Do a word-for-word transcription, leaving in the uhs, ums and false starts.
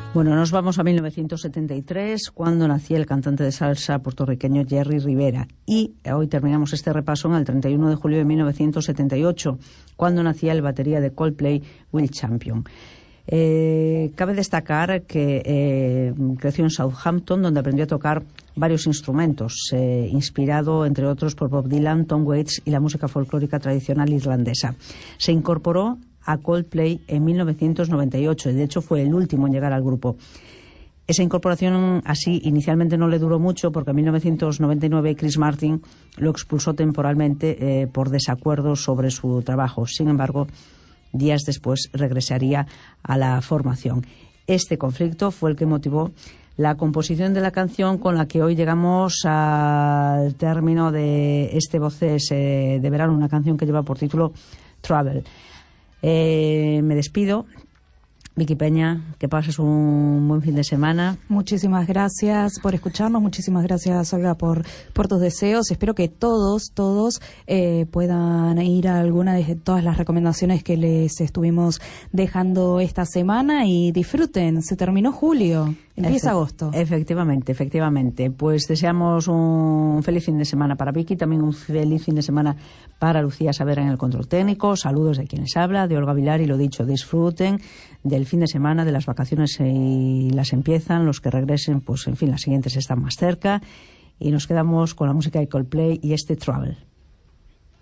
Bueno, nos vamos a mil novecientos setenta y tres, cuando nacía el cantante de salsa puertorriqueño Jerry Rivera. Y hoy terminamos este repaso en el treinta y uno de julio de mil novecientos setenta y ocho, cuando nacía el batería de Coldplay, Will Champion. Eh, cabe destacar que eh, creció en Southampton, donde aprendió a tocar varios instrumentos, eh, inspirado, entre otros, por Bob Dylan, Tom Waits y la música folclórica tradicional irlandesa. Se incorporó a Coldplay en mil novecientos noventa y ocho, y de hecho fue el último en llegar al grupo. Esa incorporación así inicialmente no le duró mucho, porque en mil novecientos noventa y nueve Chris Martin lo expulsó temporalmente eh, por desacuerdos sobre su trabajo. Sin embargo, días después regresaría a la formación. Este conflicto fue el que motivó la composición de la canción con la que hoy llegamos al término de este Voces eh, de verano, una canción que lleva por título Travel. Eh, me despido. Vicky Peña, que pases un buen fin de semana. Muchísimas gracias por escucharnos, muchísimas gracias, Olga, por, por tus deseos. Espero que todos, todos eh, puedan ir a alguna de todas las recomendaciones que les estuvimos dejando esta semana y disfruten. Se terminó julio, empieza Efe- agosto. Efectivamente, efectivamente. Pues deseamos un feliz fin de semana para Vicky, también un feliz fin de semana para Lucía Saavedra en el control técnico. Saludos de quien les habla, de Olga Vilar, y lo dicho, disfruten del fin de semana, de las vacaciones, y las empiezan. Los que regresen, pues en fin, las siguientes están más cerca, y nos quedamos con la música de Coldplay y este Travel.